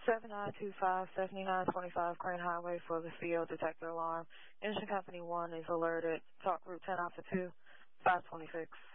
7925, 7925 Crane Highway for the CO detector alarm. Engine Company 1 is alerted. Talk route 10 Alpha 2, 526.